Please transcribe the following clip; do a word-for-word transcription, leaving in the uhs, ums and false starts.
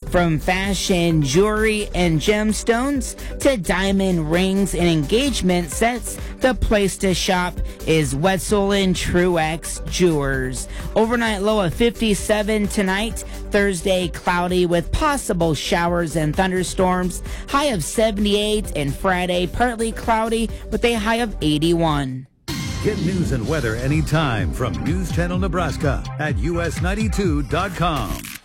From fashion, jewelry, and gemstones to diamond rings and engagement sets, the place to shop is Wetzel and Truex Jewelers. Overnight low of fifty-seven tonight. Thursday, cloudy with possible showers and thunderstorms. High of seventy-eight, and Friday, partly cloudy with a high of eighty-one. Get news and weather anytime from News Channel Nebraska at U S ninety-two dot com.